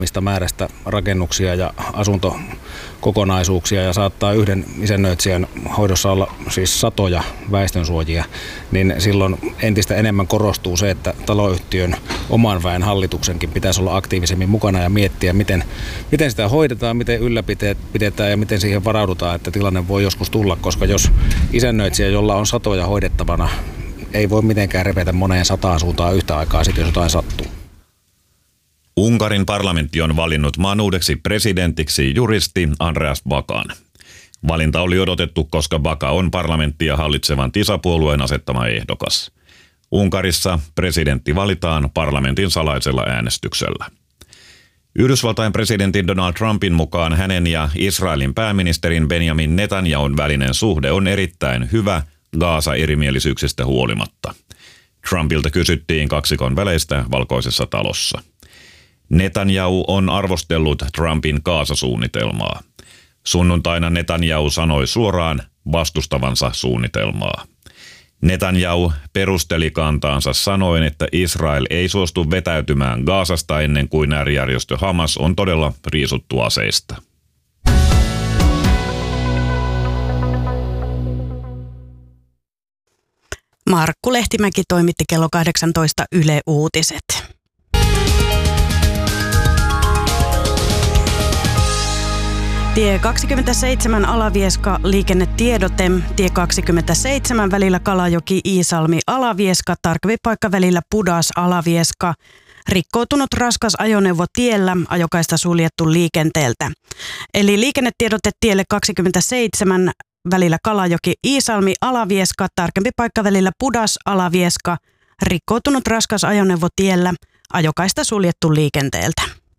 mistä määrästä rakennuksia ja asuntokokonaisuuksia ja saattaa yhden isännöitsijän hoidossa olla siis satoja väestönsuojia, niin silloin entistä enemmän korostuu se, että taloyhtiön oman väen hallituksenkin pitäisi olla aktiivisemmin mukana ja miettiä, miten sitä hoidetaan, miten ylläpidetään ja miten siihen varaudutaan, että tilanne voi joskus tulla, koska jos isännöitsijä, jolla on satoja hoidettavana, ei voi mitenkään repetä moneen 100 suuntaan yhtä aikaa, sitten jos jotain sattuu. Unkarin parlamentti on valinnut maan uudeksi presidentiksi juristi Andreas Bakan. Valinta oli odotettu, koska Baka on parlamenttia hallitsevan TISA-puolueen asettama ehdokas. Unkarissa presidentti valitaan parlamentin salaisella äänestyksellä. Yhdysvaltain presidentin Donald Trumpin mukaan hänen ja Israelin pääministerin Benjamin Netanyahun välinen suhde on erittäin hyvä Gaza-erimielisyyksistä huolimatta. Trumpilta kysyttiin kaksikon väleistä Valkoisessa talossa. Netanyahu on arvostellut Trumpin Gaza-suunnitelmaa. Sunnuntaina Netanyahu sanoi suoraan vastustavansa suunnitelmaa. Netanyahu perusteli kantaansa sanoen, että Israel ei suostu vetäytymään Gazasta ennen kuin äärijärjestö Hamas on todella riisuttu aseista. Markku Lehtimäki toimitti kello 18 Yle Uutiset. Tie 27 Alavieska liikennetiedote. Tie 27 välillä Kalajoki-Iisalmi Alavieska, tarkempi paikka välillä Pudas-Alavieska. Rikkoutunut raskas ajoneuvo tiellä, ajokaista suljettu liikenteeltä. Eli liikennetiedote tielle 27 välillä Kalajoki-Iisalmi Alavieska, tarkempi paikka välillä Pudas-Alavieska. Rikkoutunut raskas ajoneuvo tiellä, ajokaista suljettu liikenteeltä.